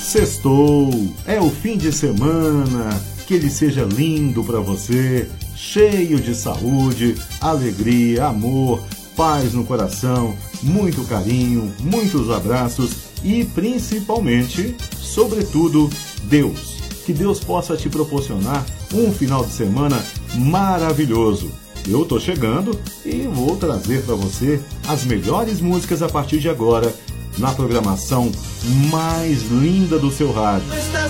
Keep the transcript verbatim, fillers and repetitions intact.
Sextou, é o fim de semana, que ele seja lindo para você, cheio de saúde, alegria, amor, paz no coração, muito carinho, muitos abraços e principalmente, sobretudo, Deus. Que Deus possa te proporcionar um final de semana maravilhoso. Eu tô chegando e vou trazer para você as melhores músicas a partir de agora na programação mais linda do seu rádio.